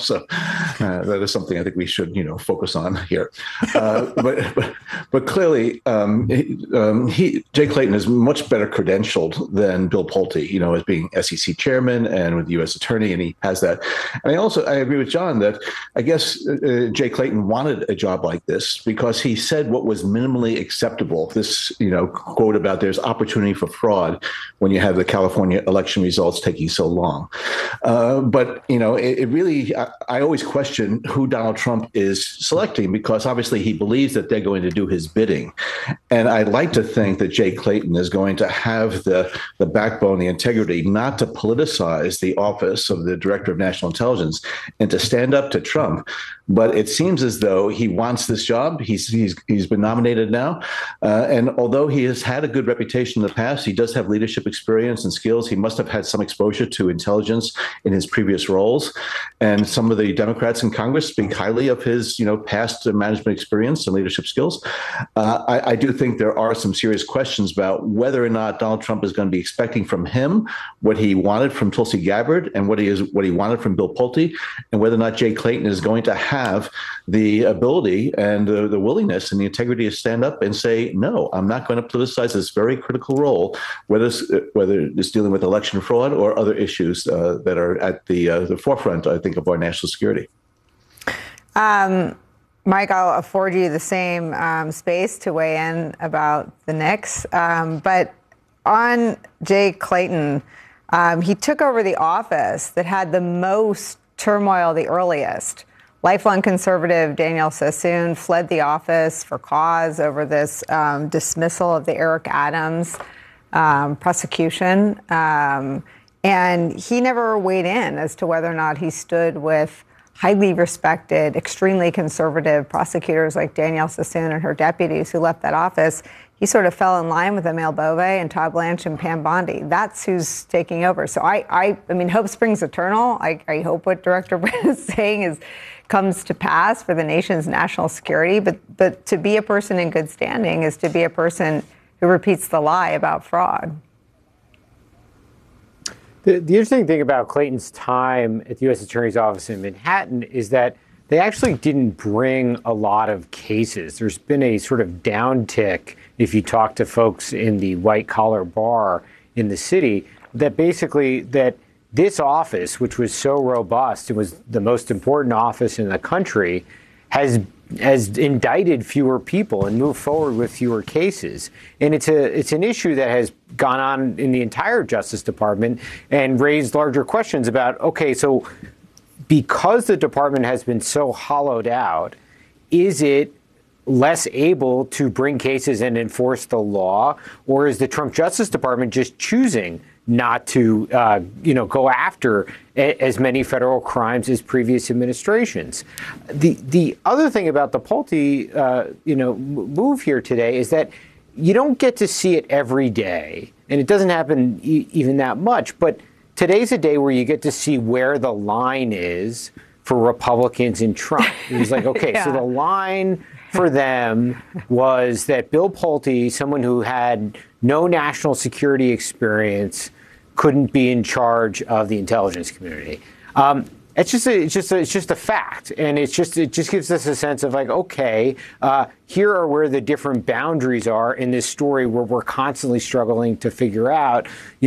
So that is something I think we should, focus on here. But clearly, Jay Clayton is much better credentialed than Bill Pulte, as being SEC chairman and with the U.S. attorney, and he has that. And I agree with John that I guess Jay Clayton wanted a job like this because he said what was minimally acceptable. This, quote about there's opportunity for fraud when you have the California election results taking so long. But, it really, I always question who Donald Trump is selecting because obviously he believes that they're going to do his bidding. And I'd like to think that Jay Clayton is going to have the backbone, the integrity, not to politicize the office of the Director of National Intelligence and to stand up to Trump. But it seems as though he wants this job. He's been nominated now. And although he has had a good reputation in the past, he does have leadership experience and skills. He must have had some exposure to intelligence in his previous roles. And some of the Democrats in Congress speak highly of his, past management experience and leadership skills. I do think there are some serious questions about whether or not Donald Trump is going to be expecting from him what he wanted from Tulsi Gabbard and what he wanted from Bill Pulte, and whether or not Jay Clayton is going to have the ability and the willingness and the integrity to stand up and say, no, I'm not going to politicize this very critical role, whether it's dealing with election fraud or other issues that are at the forefront, I think, of our national security. Mike, I'll afford you the same space to weigh in about the Knicks. But on Jay Clayton, he took over the office that had the most turmoil the earliest. Lifelong conservative Daniel Sassoon fled the office for cause over this dismissal of the Eric Adams prosecution. And he never weighed in as to whether or not he stood with highly respected, extremely conservative prosecutors like Danielle Sassoon and her deputies who left that office. He sort of fell in line with Emile Bove and Todd Blanche and Pam Bondi. That's who's taking over. So I mean, hope springs eternal. I hope what Director Brin is saying comes to pass for the nation's national security. But to be a person in good standing is to be a person who repeats the lie about fraud. The interesting thing about Clayton's time at the U.S. Attorney's Office in Manhattan is that they actually didn't bring a lot of cases. There's been a sort of downtick, if you talk to folks in the white-collar bar in the city, that basically that this office, which was so robust, it was the most important office in the country, has indicted fewer people and moved forward with fewer cases. And it's an issue that has gone on in the entire Justice Department and raised larger questions about, okay, so because the department has been so hollowed out, is it less able to bring cases and enforce the law, or is the Trump Justice Department just choosing not to, go after as many federal crimes as previous administrations? The other thing about the Pulte, move here today is that you don't get to see it every day, and it doesn't happen even that much. But today's a day where you get to see where the line is for Republicans and Trump. It was like, okay, yeah. So the line for them was that Bill Pulte, someone who had no national security experience, couldn't be in charge of the intelligence community. It's just a fact, and it just gives us a sense of like, okay, here are where the different boundaries are in this story, where we're constantly struggling to figure out,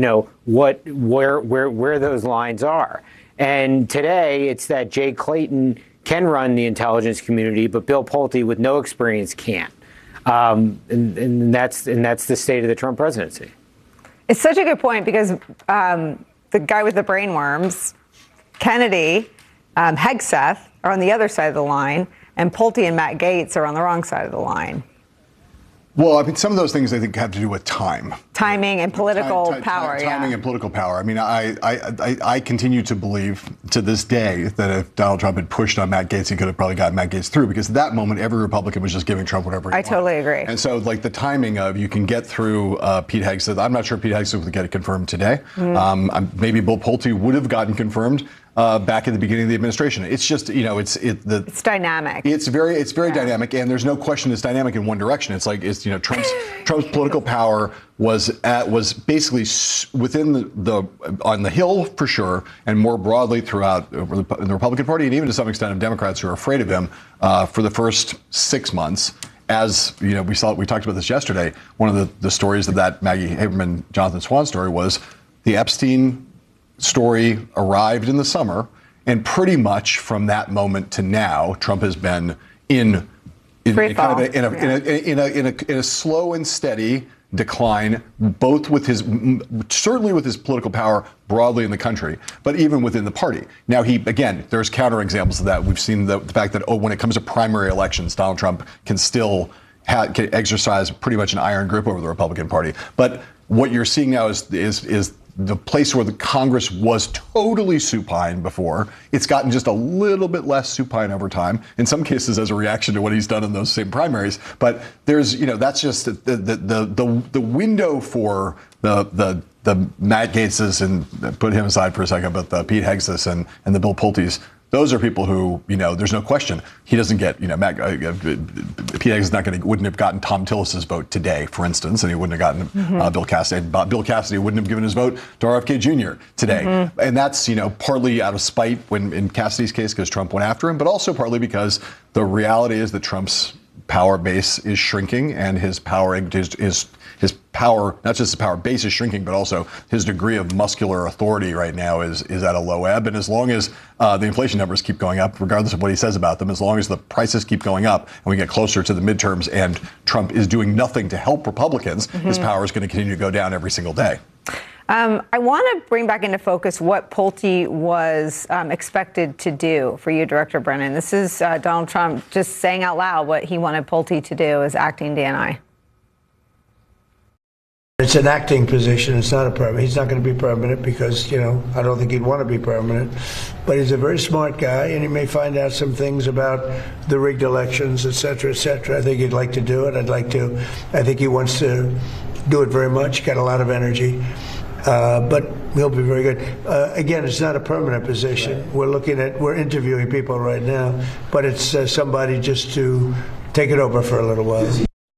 where those lines are. And today, it's that Jay Clayton can run the intelligence community, but Bill Pulte, with no experience, can't. And that's the state of the Trump presidency. It's such a good point because the guy with the brainworms, Kennedy, Hegseth are on the other side of the line, and Pulte and Matt Gaetz are on the wrong side of the line. Well, I mean, some of those things I think have to do with timing and political power. Timing and political power. I mean, I continue to believe to this day that if Donald Trump had pushed on Matt Gaetz, he could have probably gotten Matt Gaetz through, because at that moment, every Republican was just giving Trump whatever he wanted. I totally agree. And so, like, the timing of you can get through Pete Hegseth. I'm not sure Pete Hegseth would get it confirmed today. Maybe Bill Pulte would have gotten confirmed. back at the beginning of the administration. It's just, it's dynamic. It's very dynamic, and there's no question it's dynamic in one direction. It's like Trump's political power was basically within on the Hill for sure, and more broadly throughout the Republican Party, and even to some extent of Democrats who are afraid of him for the first 6 months. As we talked about this yesterday. One of the stories of that Maggie Haberman, Jonathan Swan story was the Epstein story arrived in the summer, and pretty much from that moment to now, Trump has been in a slow and steady decline, both certainly with his political power broadly in the country, but even within the party. Now, there's counterexamples of that. We've seen the fact that, when it comes to primary elections, Donald Trump can still can exercise pretty much an iron grip over the Republican Party. But what you're seeing now is the place where the Congress was totally supine before. It's gotten just a little bit less supine over time, in some cases as a reaction to what he's done in those same primaries. But there's, that's just the window for the Matt Gaetzes, and put him aside for a second, but the Pete Hegseths and the Bill Pulte's. Those are people who, there's no question he doesn't get, Pete Hegseth wouldn't have gotten Tom Tillis's vote today, for instance, and he wouldn't have gotten Bill Cassidy. Bill Cassidy wouldn't have given his vote to RFK Jr. today. And that's, partly out of spite in Cassidy's case because Trump went after him, but also partly because the reality is that Trump's power base is shrinking, and his power, not just his power base is shrinking, but also his degree of muscular authority right now is at a low ebb. And as long as the inflation numbers keep going up, regardless of what he says about them, as long as the prices keep going up and we get closer to the midterms and Trump is doing nothing to help Republicans, his power is going to continue to go down every single day. I want to bring back into focus what Pulte was expected to do for you, Director Brennan. This is Donald Trump just saying out loud what he wanted Pulte to do as acting DNI. It's an acting position. It's not a permanent. He's not going to be permanent because, I don't think he'd want to be permanent. But he's a very smart guy, and he may find out some things about the rigged elections, et cetera, et cetera. I think he'd like to do it. I think he wants to do it very much. Got a lot of energy. But he'll be very good. Again, it's not a permanent position. Right. We're interviewing people right now, but it's somebody just to take it over for a little while.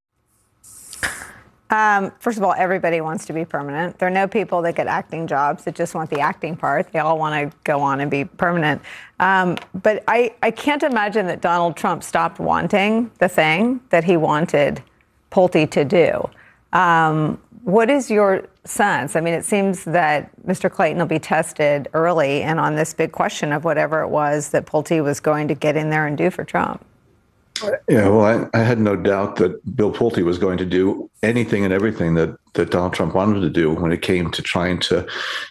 First of all, everybody wants to be permanent. There are no people that get acting jobs that just want the acting part. They all want to go on and be permanent. But I can't imagine that Donald Trump stopped wanting the thing that he wanted Pulte to do. What is your sense? I mean, it seems that Mr. Clayton will be tested early and on this big question of whatever it was that Pulte was going to get in there and do for Trump. Yeah, well, I had no doubt that Bill Pulte was going to do anything and everything that Donald Trump wanted to do when it came to trying to,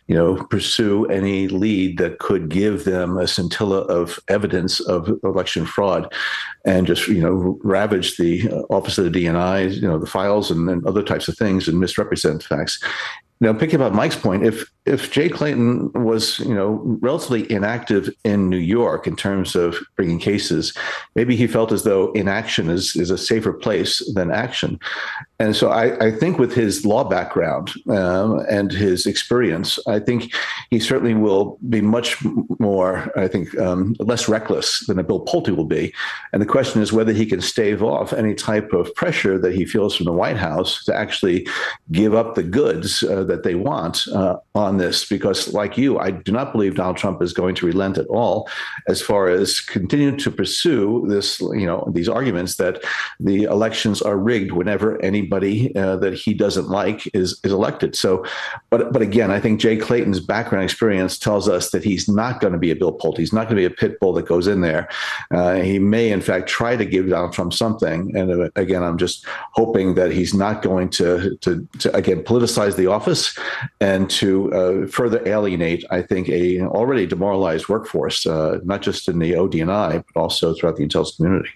pursue any lead that could give them a scintilla of evidence of election fraud and just, ravage the office of the DNI, the files and other types of things and misrepresent facts. Now, picking up Mike's point, if Jay Clayton was, relatively inactive in New York in terms of bringing cases, maybe he felt as though inaction is a safer place than action. And so I think with his law background and his experience, I think he certainly will be much more, less reckless than a Bill Pulte will be. And the question is whether he can stave off any type of pressure that he feels from the White House to actually give up the goods that they want on this, because like you, I do not believe Donald Trump is going to relent at all as far as continuing to pursue this, these arguments that the elections are rigged whenever anybody that he doesn't like is elected. So, but again, I think Jay Clayton's background experience tells us that he's not going to be a Bill Pulte. He's not going to be a pit bull that goes in there. He may, in fact, try to give Donald Trump something. And again, I'm just hoping that he's not going to again politicize the office and to further alienate, I think, a already demoralized workforce, not just in the ODNI, but also throughout the intelligence community.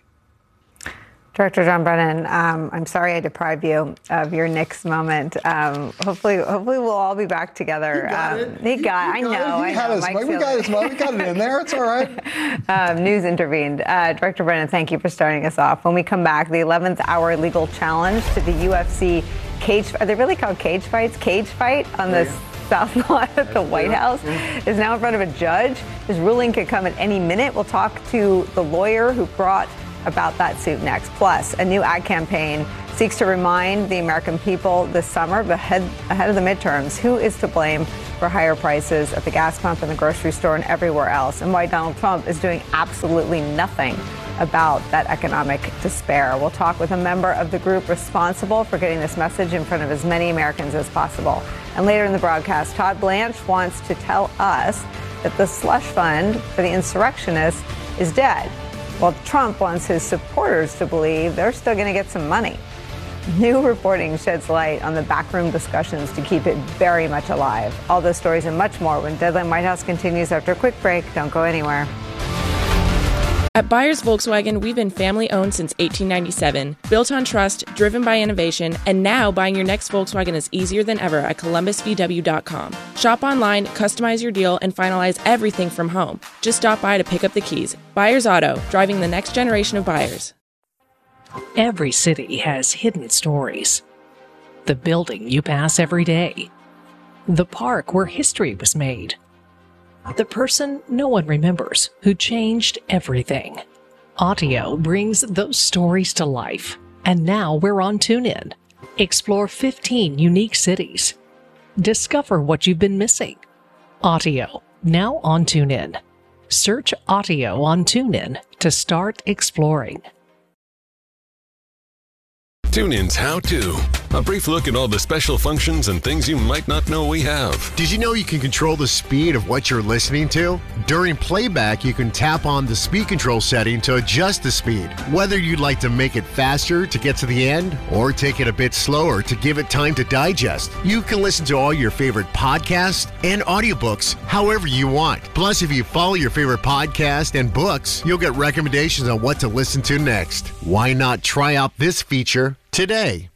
Director John Brennan, I'm sorry I deprived you of your Knicks moment. Hopefully we'll all be back together. We got it in there. It's all right. News intervened. Director Brennan, thank you for starting us off. When we come back, the 11th hour legal challenge to the UFC cage. Are they really called cage fights? Cage fight on this South Lawn at the White House is now in front of a judge. His ruling could come at any minute. We'll talk to the lawyer who brought about that suit next. Plus, a new ad campaign seeks to remind the American people this summer, ahead of the midterms, who is to blame for higher prices at the gas pump and the grocery store and everywhere else, and why Donald Trump is doing absolutely nothing about that economic despair. We'll talk with a member of the group responsible for getting this message in front of as many Americans as possible. And later in the broadcast, Todd Blanche wants to tell us that the slush fund for the insurrectionists is dead, while Trump wants his supporters to believe they're still going to get some money. New reporting sheds light on the backroom discussions to keep it very much alive. All those stories and much more when Deadline White House continues after a quick break. Don't go anywhere. At Byers Volkswagen, we've been family-owned since 1897, built on trust, driven by innovation, and now buying your next Volkswagen is easier than ever at ColumbusVW.com. Shop online, customize your deal, and finalize everything from home. Just stop by to pick up the keys. Byers Auto, driving the next generation of buyers. Every city has hidden stories. The building you pass every day. The park where history was made. The person no one remembers who changed everything. Audio brings those stories to life. And now we're on TuneIn. Explore 15 unique cities. Discover what you've been missing. Audio, now on TuneIn. Search Audio on TuneIn to start exploring. TuneIn's How To. A brief look at all the special functions and things you might not know we have. Did you know you can control the speed of what you're listening to? During playback, you can tap on the speed control setting to adjust the speed. Whether you'd like to make it faster to get to the end or take it a bit slower to give it time to digest, you can listen to all your favorite podcasts and audiobooks however you want. Plus, if you follow your favorite podcast and books, you'll get recommendations on what to listen to next. Why not try out this feature today?